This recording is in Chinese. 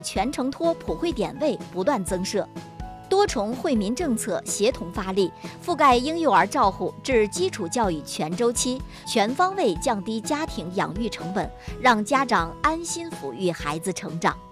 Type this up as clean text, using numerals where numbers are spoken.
全程托普惠点位不断增设。多重惠民政策协同发力，覆盖婴幼儿照护至基础教育全周期，全方位降低家庭养育成本，让家长安心抚育孩子成长。